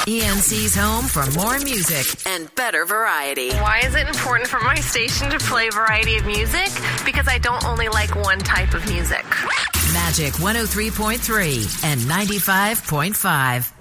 ENC's home for more music and better variety. Why is it important for my station to play a variety of music? Because I don't only like one type of music. Magic 103.3 and 95.5.